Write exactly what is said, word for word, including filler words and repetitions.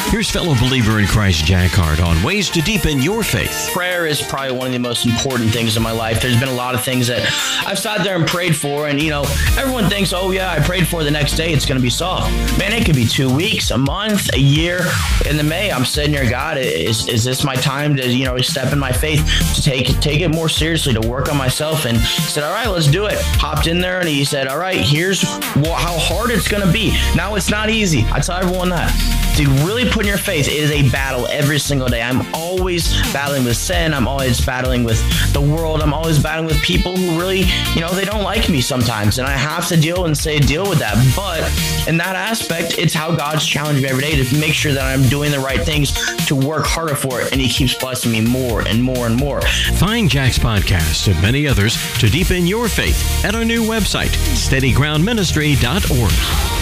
Here's fellow believer in Christ, Jack Hart, on ways to deepen your faith. Prayer is probably one of the most important things in my life. There's been a lot of things that I've sat there and prayed for, and, you know, everyone thinks, oh, yeah, I prayed for the next day, it's going to be solved. Man, it could be two weeks, a month, a year. In the May, I'm sitting here, God, is, is this my time to, you know, step in my faith, to take, take it more seriously, to work on myself? And he said, all right, let's do it. Hopped in there, and he said, all right, here's wh- how hard it's going to be. Now, it's not easy. I tell everyone that. To really put in your faith, it is a battle every single day. I'm always battling with sin. I'm always battling with the world. I'm always battling with people who really, you know, they don't like me sometimes. And I have to deal and say, deal with that. But in that aspect, it's how God's challenged me every day to make sure that I'm doing the right things, to work harder for it. And he keeps blessing me more and more and more. Find Jack's podcast and many others to deepen your faith at our new website, steady ground ministry dot org.